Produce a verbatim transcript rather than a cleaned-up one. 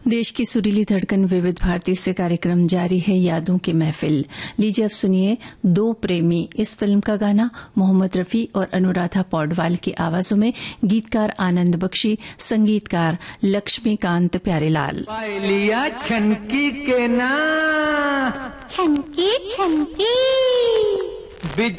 देश की सुरीली धड़कन विविध भारती से कार्यक्रम जारी है यादों की महफिल। लीजिए अब सुनिए दो प्रेमी इस फिल्म का गाना मोहम्मद रफी और अनुराधा पौडवाल की आवाजों में, गीतकार आनंद बख्शी, संगीतकार लक्ष्मीकांत प्यारेलाल। लिया छनकी के ना छनकी छनकी